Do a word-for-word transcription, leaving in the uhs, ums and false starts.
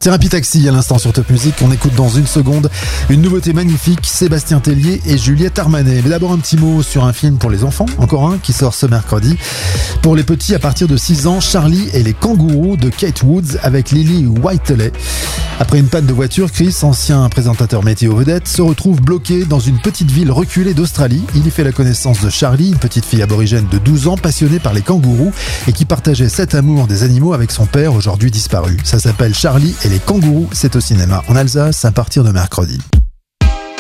Thérapie Taxi à l'instant sur Top Music. On écoute dans une seconde une nouveauté magnifique, Sébastien Tellier et Juliette Armanet. Mais d'abord un petit mot sur un film pour les enfants, encore un qui sort ce mercredi. Pour les petits à partir de six ans, Charlie et les kangourous de Kate Woods avec Lily Whiteley. Après une panne de voiture, Chris, ancien présentateur météo vedette, se retrouve bloqué dans une petite ville reculée d'Australie. Il y fait la connaissance de Charlie, une petite fille aborigène de douze ans passionnée par les kangourous et qui partageait cet amour des animaux avec son père aujourd'hui disparu. Ça s'appelle Charlie et les kangourous, c'est au cinéma en Alsace à partir de mercredi.